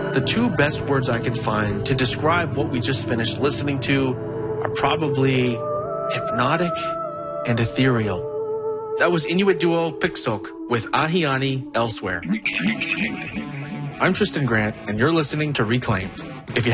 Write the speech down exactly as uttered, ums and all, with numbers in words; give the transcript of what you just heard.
The two best words I can find to describe what we just finished listening to are probably hypnotic and ethereal. That was Inuit duo Piksok with Ahiani Elsewhere. I'm Tristan Grant, and you're listening to Reclaimed.